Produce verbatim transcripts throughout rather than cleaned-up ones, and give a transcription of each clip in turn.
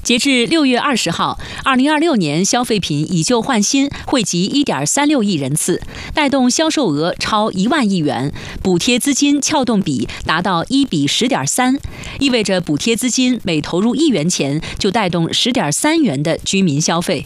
截至六月二十号，二零二六年消费品以旧换新惠及一点三六亿人次，带动销售额超一万亿元，补贴资金撬动比达到一比十点三，意味着补贴资金每投入一元钱就带动十点三元的居民消费。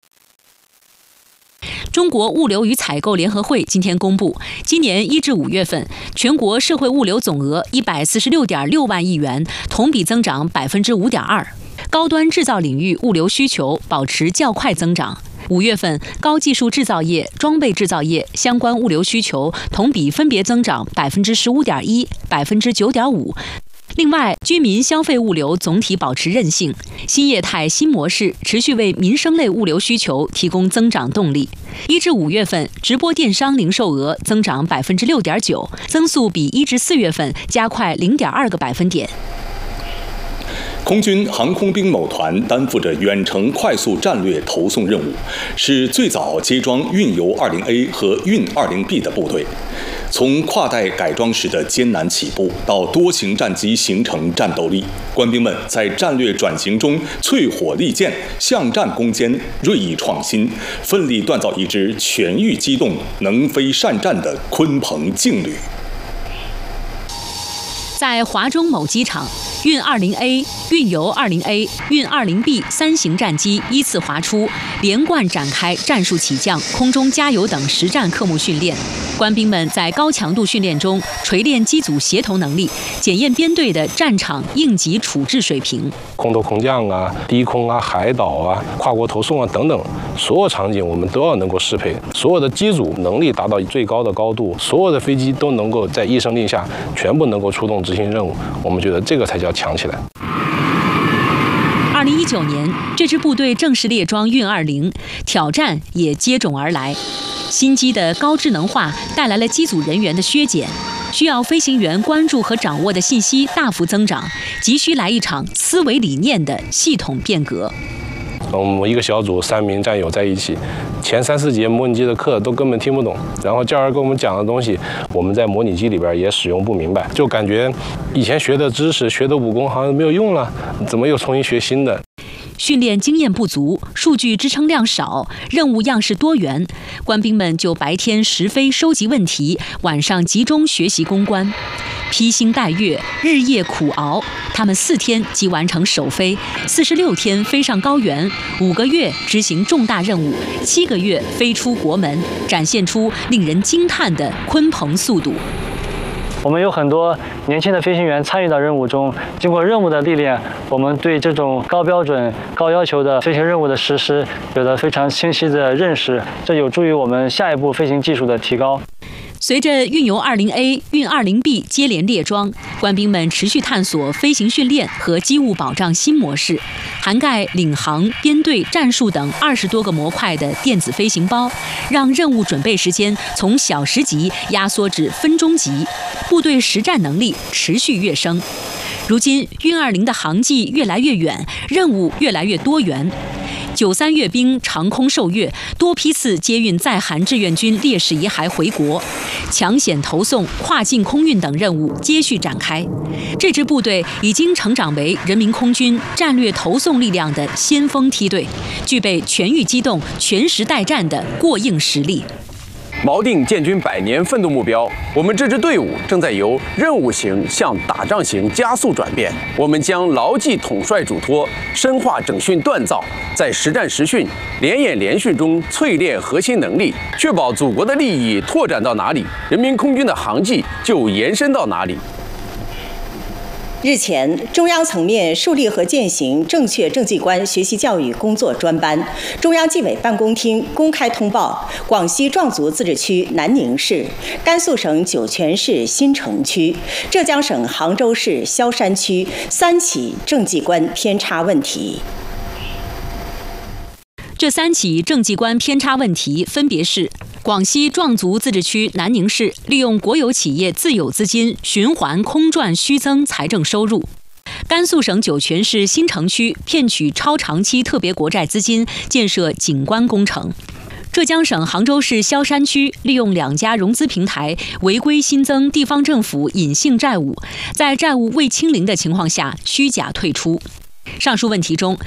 中国物流与采购联合会今天公布，今年一至五月份，全国社会物流总额一百四十六点六万亿元，同比增长百分之五点二。高端制造领域物流需求保持较快增长。五月份，高技术制造业、装备制造业相关物流需求同比分别增长百分之十五点一、百分之九点五。另外，居民消费物流总体保持韧性，新业态新模式持续为民生类物流需求提供增长动力。一至五月份，直播电商零售额增长百分之六点九，增速比一至四月份加快零点二个百分点。 空军航空兵某团担负着远程快速战略投送任务，是最早接装运油 二零A 和运 二零B 的部队。从跨代改装时的艰难起步，到多型战机形成战斗力，官兵们在战略转型中淬火利剑，向战攻坚，锐意创新，奋力锻造一支全域机动、能飞善战的鲲鹏劲旅。 在华中某机场，运 二零A、运油 二零A、运 二零B 三型战机依次滑出，连贯展开战术起降、空中加油等实战科目训练。官兵们在高强度训练中锤炼机组协同能力，检验编队的战场应急处置水平。 空投空降啊、低空啊、海岛啊、跨国投送啊等等，所有场景我们都要能够适配，所有的机组能力达到最高的高度，所有的飞机都能够在一声令下全部能够出动执行任务。我们觉得这个才叫强起来。 二零一九年，这支部队正式列装运二零，挑战也接踵而来。新机的高智能化带来了机组人员的削减，需要飞行员关注和掌握的信息大幅增长，急需来一场思维理念的系统变革。 我们一个小组三名战友在一起，前三四节模拟机的课都根本听不懂，然后教授跟我们讲的东西，我们在模拟机里边也使用不明白，就感觉以前学的知识、学的武功好像没有用了，怎么又重新学新的？ 训练经验不足，数据支撑量少，任务样式多元，官兵们就白天实飞收集问题，晚上集中学习攻关，披星戴月，日夜苦熬。他们四天即完成首飞，四十六天飞上高原，五个月执行重大任务，七个月飞出国门，展现出令人惊叹的鲲鹏速度。 我们有很多年轻的飞行员参与到任务中，经过任务的历练，我们对这种高标准、高要求的飞行任务的实施有了非常清晰的认识，这有助于我们下一步飞行技术的提高。 随着运油 二零A、运 二零B 接连列装，官兵们持续探索飞行训练和机务保障新模式，涵盖领航、编队、战术等二十多个模块的电子飞行包，让任务准备时间从小时级压缩至分钟级，部队实战能力持续跃升。如今，运二零的航迹越来越远，任务越来越多元。九三阅兵长空受阅，多批次接运在韩志愿军烈士遗骸回国，抢险投送、跨境空运等任务接续展开。这支部队已经成长为人民空军战略投送力量的先锋梯队，具备全域机动、全时待战的过硬实力。 锚定建军百年奋斗目标，我们这支队伍正在由任务型向打仗型加速转变。我们将牢记统帅嘱托，深化整训锻造，在实战实训、联演联训中淬炼核心能力，确保祖国的利益拓展到哪里，人民空军的航迹就延伸到哪里。 日前，中央层面树立和践行正确政绩观学习教育工作专班，中央纪委办公厅公开通报广西壮族自治区南宁市、甘肃省酒泉市新城区、浙江省杭州市萧山区三起政绩观偏差问题。 这三起政绩观偏差问题分别是：广西壮族自治区南宁市利用国有企业自有资金循环空转虚增财政收入；甘肃省酒泉市新城区骗取超长期特别国债资金建设景观工程；浙江省杭州市萧山区利用两家融资平台违规新增地方政府隐性债务，在债务未清零的情况下虚假退出。上述问题中，